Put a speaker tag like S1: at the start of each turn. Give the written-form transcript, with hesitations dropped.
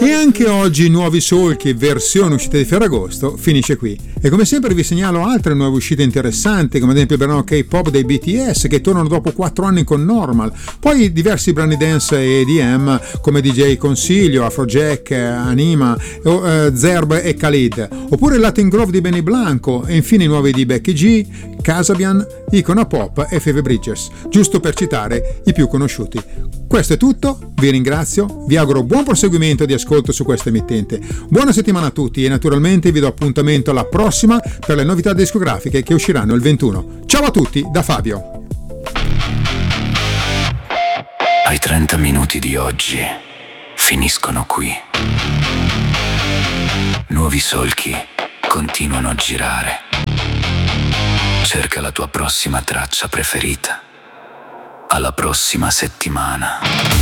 S1: E anche oggi Nuovi Solchi, versione uscita di Ferragosto, finisce qui. E come sempre vi segnalo altre nuove uscite interessanti, come ad esempio il brano K-pop dei BTS che tornano dopo 4 anni con Normal, poi diversi brani dance e EDM come DJ Consiglio, Afrojack, Anima, Zerb e Khalid, oppure Latin Grove di Benny Blanco e infine i nuovi di Becky G, Casabian, Icona Pop e Phoebe Bridgers, giusto per citare i più conosciuti. Questo è tutto, vi ringrazio, vi auguro buon proseguimento di ascolto su questa emittente. Buona settimana a tutti e naturalmente vi do appuntamento alla prossima per le novità discografiche che usciranno il 21. Ciao a tutti da Fabio.
S2: I 30 minuti di oggi finiscono qui. Nuovi solchi continuano a girare. Cerca la tua prossima traccia preferita. Alla prossima settimana.